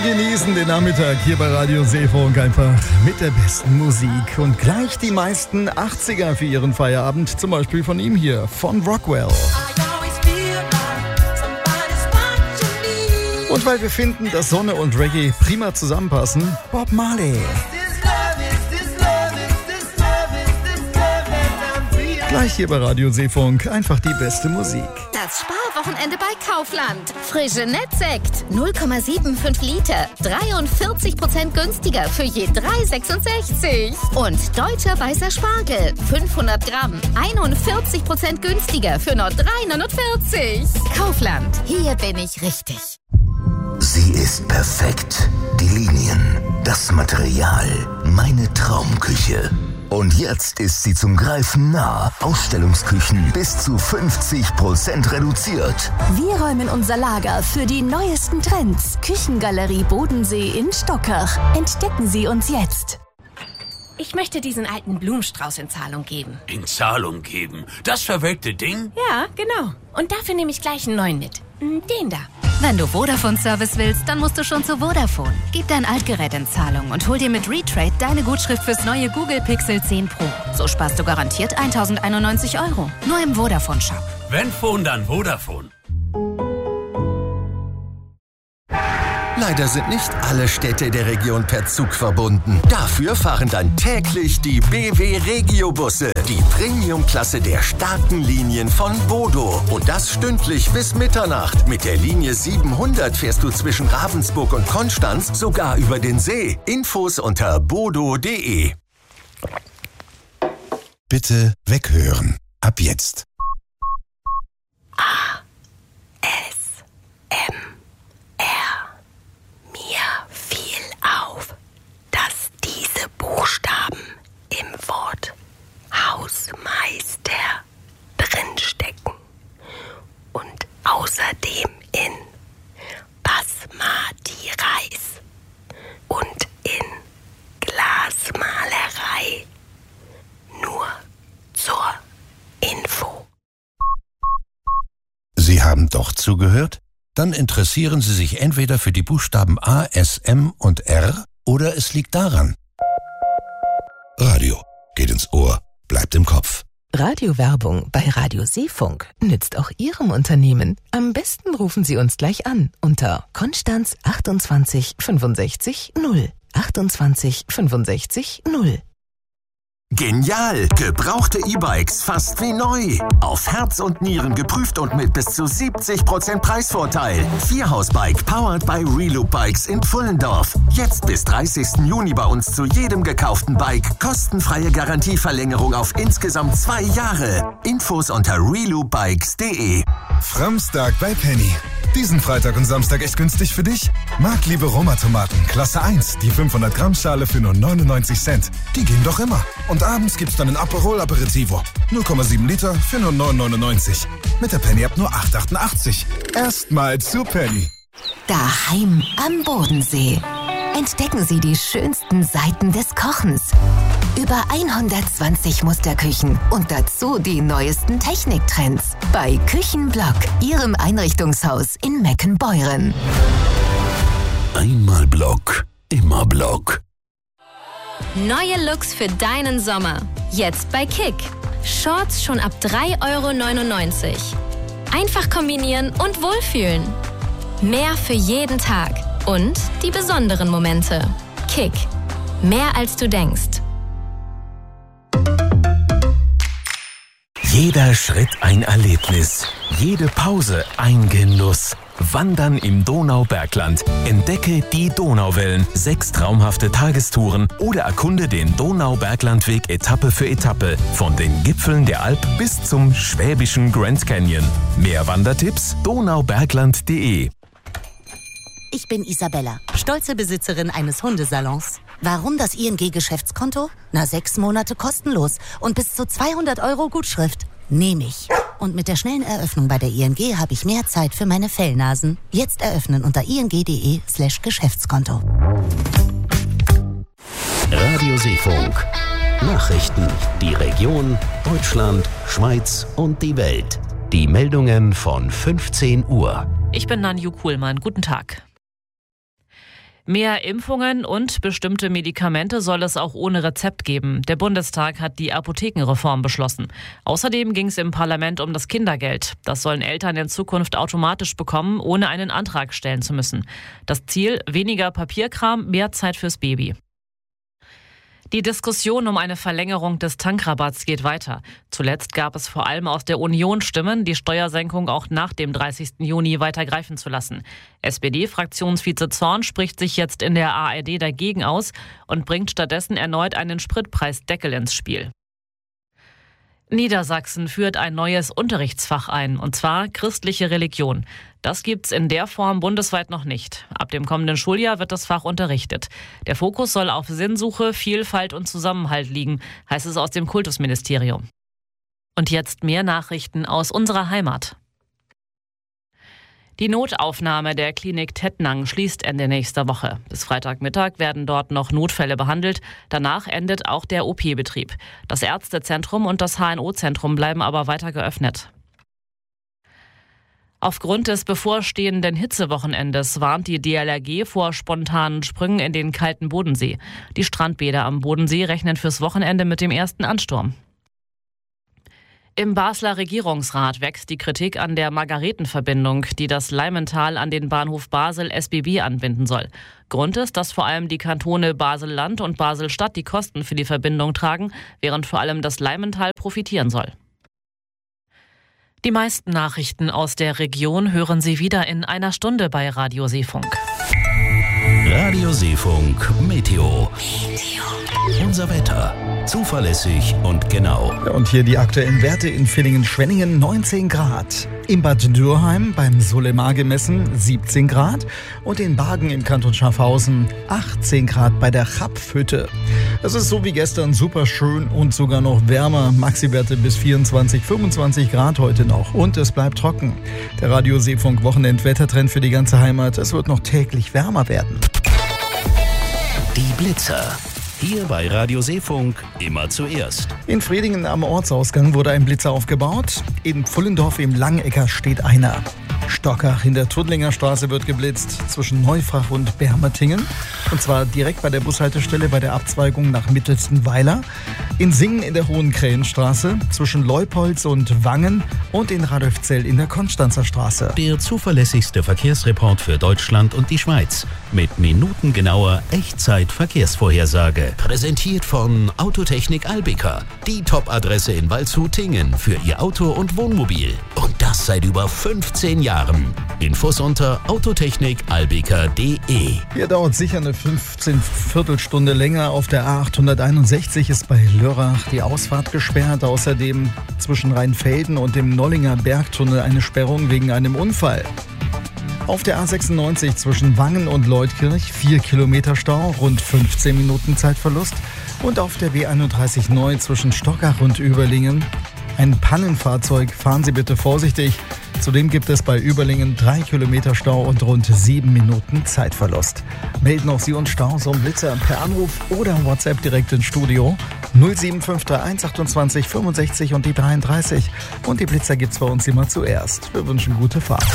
genießen den Nachmittag hier bei Radio Seefunk einfach mit der besten Musik und gleich die meisten 80er für Ihren Feierabend, zum Beispiel von ihm hier, von Rockwell. Und weil wir finden, dass Sonne und Reggae prima zusammenpassen, Bob Marley. Gleich hier bei Radio Seefunk einfach die beste Musik. Das Sparwochenende bei Kaufland. Frische Nettsekt, 0,75 Liter, 43% günstiger für je 3,66. Und deutscher weißer Spargel, 500 Gramm, 41% günstiger für nur 3,49. Kaufland, hier bin ich richtig. Sie ist perfekt. Die Linien, das Material, meine Traumküche. Und jetzt ist sie zum Greifen nah. Ausstellungsküchen bis zu 50% reduziert. Wir räumen unser Lager für die neuesten Trends. Küchengalerie Bodensee in Stockach. Entdecken Sie uns jetzt. Ich möchte diesen alten Blumenstrauß in Zahlung geben. In Zahlung geben? Das verwelkte Ding? Ja, genau. Und dafür nehme ich gleich einen neuen mit. Den da. Wenn du Vodafone-Service willst, dann musst du schon zu Vodafone. Gib dein Altgerät in Zahlung und hol dir mit Retrade deine Gutschrift fürs neue Google Pixel 10 Pro. So sparst du garantiert 1.091 €. Nur im Vodafone-Shop. Wenn Phone, dann Vodafone. Leider sind nicht alle Städte der Region per Zug verbunden. Dafür fahren dann täglich die BW Regio-Busse, die Premium-Klasse der starken Linien von Bodo. Und das stündlich bis Mitternacht. Mit der Linie 700 fährst du zwischen Ravensburg und Konstanz sogar über den See. Infos unter bodo.de. Bitte weghören. Ab jetzt. Mir fiel auf, dass diese Buchstaben im Wort Hausmeister drinstecken und außerdem in Basmati Reis und in Glasmalerei. Nur zur Info. Sie haben doch zugehört? Dann interessieren Sie sich entweder für die Buchstaben A, S, M und R oder es liegt daran. Radio geht ins Ohr, bleibt im Kopf. Radiowerbung bei Radio Seefunk nützt auch Ihrem Unternehmen. Am besten rufen Sie uns gleich an unter Konstanz 28 65 0. 28 65 0. Genial! Gebrauchte E-Bikes fast wie neu. Auf Herz und Nieren geprüft und mit bis zu 70% Preisvorteil. Vierhausbike powered by Reloop Bikes in Pfullendorf. Jetzt bis 30. Juni bei uns zu jedem gekauften Bike. Kostenfreie Garantieverlängerung auf insgesamt 2 Jahre. Infos unter reloopbikes.de. Framstag bei Penny. Diesen Freitag und Samstag echt günstig für dich? Marktliebe Roma-Tomaten, Klasse 1, die 500 Gramm Schale für nur 99 Cent. Die gehen doch immer. Und abends gibt's dann ein Aperol Aperitivo. 0,7 Liter für nur 9,99. Mit der Penny ab nur 8,88. Erstmal zu Penny. Daheim am Bodensee. Entdecken Sie die schönsten Seiten des Kochens. Über 120 Musterküchen und dazu die neuesten Techniktrends. Bei Küchenblock, Ihrem Einrichtungshaus in Meckenbeuren. Einmal Block, immer Block. Neue Looks für deinen Sommer. Jetzt bei Kick. Shorts schon ab 3,99 €. Einfach kombinieren und wohlfühlen. Mehr für jeden Tag. Und die besonderen Momente. Kick. Mehr als du denkst. Jeder Schritt ein Erlebnis. Jede Pause ein Genuss. Wandern im Donaubergland. Entdecke die Donauwellen, 6 traumhafte Tagestouren oder erkunde den Donauberglandweg Etappe für Etappe. Von den Gipfeln der Alp bis zum schwäbischen Grand Canyon. Mehr Wandertipps? donaubergland.de. Ich bin Isabella, stolze Besitzerin eines Hundesalons. Warum das ING-Geschäftskonto? 6 Monate kostenlos und bis zu 200 € Gutschrift. Nehme ich. Und mit der schnellen Eröffnung bei der ING habe ich mehr Zeit für meine Fellnasen. Jetzt eröffnen unter ing.de/Geschäftskonto. Radio Seefunk. Nachrichten. Die Region, Deutschland, Schweiz und die Welt. Die Meldungen von 15 Uhr. Ich bin Nanju Kuhlmann. Guten Tag. Mehr Impfungen und bestimmte Medikamente soll es auch ohne Rezept geben. Der Bundestag hat die Apothekenreform beschlossen. Außerdem ging es im Parlament um das Kindergeld. Das sollen Eltern in Zukunft automatisch bekommen, ohne einen Antrag stellen zu müssen. Das Ziel: weniger Papierkram, mehr Zeit fürs Baby. Die Diskussion um eine Verlängerung des Tankrabatts geht weiter. Zuletzt gab es vor allem aus der Union Stimmen, die Steuersenkung auch nach dem 30. Juni weiter greifen zu lassen. SPD-Fraktionsvize Zorn spricht sich jetzt in der ARD dagegen aus und bringt stattdessen erneut einen Spritpreisdeckel ins Spiel. Niedersachsen führt ein neues Unterrichtsfach ein, und zwar christliche Religion. Das gibt's in der Form bundesweit noch nicht. Ab dem kommenden Schuljahr wird das Fach unterrichtet. Der Fokus soll auf Sinnsuche, Vielfalt und Zusammenhalt liegen, heißt es aus dem Kultusministerium. Und jetzt mehr Nachrichten aus unserer Heimat. Die Notaufnahme der Klinik Tettnang schließt Ende nächster Woche. Bis Freitagmittag werden dort noch Notfälle behandelt. Danach endet auch der OP-Betrieb. Das Ärztezentrum und das HNO-Zentrum bleiben aber weiter geöffnet. Aufgrund des bevorstehenden Hitzewochenendes warnt die DLRG vor spontanen Sprüngen in den kalten Bodensee. Die Strandbäder am Bodensee rechnen fürs Wochenende mit dem ersten Ansturm. Im Basler Regierungsrat wächst die Kritik an der Margaretenverbindung, die das Leimental an den Bahnhof Basel-SBB anbinden soll. Grund ist, dass vor allem die Kantone Basel-Land und Basel-Stadt die Kosten für die Verbindung tragen, während vor allem das Leimental profitieren soll. Die meisten Nachrichten aus der Region hören Sie wieder in einer Stunde bei Radio Seefunk. Radio Seefunk Meteo. Unser Wetter. Zuverlässig und genau. Ja, und hier die aktuellen Werte in Villingen-Schwenningen: 19 Grad. In Bad Dürheim beim Solimar gemessen 17 Grad. Und in Bargen im Kanton Schaffhausen 18 Grad bei der Chapfhütte. Es ist so wie gestern super schön und sogar noch wärmer. Maxi-Werte bis 24, 25 Grad heute noch. Und es bleibt trocken. Der Radio Seefunk Wochenendwettertrend für die ganze Heimat: es wird noch täglich wärmer werden. Die Blitzer. Hier bei Radio Seefunk immer zuerst. In Fredingen am Ortsausgang wurde ein Blitzer aufgebaut. In Pfullendorf im Langecker steht einer. Stockach in der Tuddlinger Straße wird geblitzt, zwischen Neufach und Bermertingen. Und zwar direkt bei der Bushaltestelle bei der Abzweigung nach Mittelstenweiler. In Singen in der Hohenkrähenstraße, zwischen Leupolz und Wangen. Und in Radolfzell in der Konstanzer Straße. Der zuverlässigste Verkehrsreport für Deutschland und die Schweiz. Mit minutengenauer Echtzeit-Verkehrsvorhersage. Präsentiert von Autotechnik Albika. Die Top-Adresse in Waldshut-Tingen für Ihr Auto und Wohnmobil. Und das seit über 15 Jahren. Infos unter autotechnikalbika.de. Hier dauert sicher eine 15 Viertelstunde länger. Auf der A861 ist bei Lörrach die Ausfahrt gesperrt. Außerdem zwischen Rheinfelden und dem Nollinger Bergtunnel eine Sperrung wegen einem Unfall. Auf der A96 zwischen Wangen und Leutkirch 4 Kilometer Stau, rund 15 Minuten Zeitverlust. Und auf der B31 neu zwischen Stockach und Überlingen ein Pannenfahrzeug. Fahren Sie bitte vorsichtig. Zudem gibt es bei Überlingen 3 Kilometer Stau und rund 7 Minuten Zeitverlust. Melden auch Sie uns Staus und Blitzer per Anruf oder WhatsApp direkt ins Studio 07531 28 65 und die 33. Und die Blitzer gibt's bei uns immer zuerst. Wir wünschen gute Fahrt.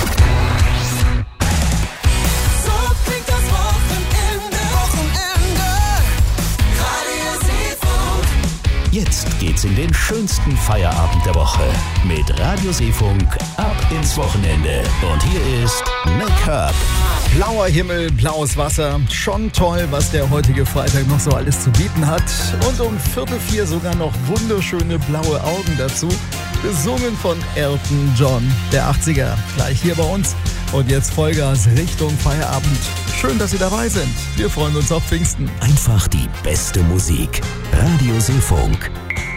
Jetzt geht's in den schönsten Feierabend der Woche mit Radio Seefunk ab ins Wochenende. Und hier ist Make-up. Blauer Himmel, blaues Wasser. Schon toll, was der heutige Freitag noch so alles zu bieten hat. Und um 3:45 sogar noch wunderschöne blaue Augen dazu. Gesungen von Elton John, der 80er. Gleich hier bei uns. Und jetzt Vollgas Richtung Feierabend. Schön, dass Sie dabei sind. Wir freuen uns auf Pfingsten. Einfach die beste Musik. Radio Seefunk.